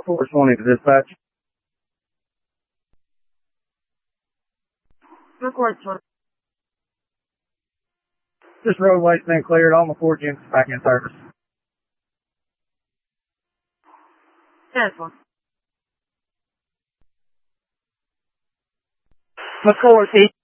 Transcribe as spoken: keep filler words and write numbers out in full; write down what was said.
four twenty to dispatch. Record, sir. This roadway's been cleared. All my four units back in service. Yes, sir. McCord,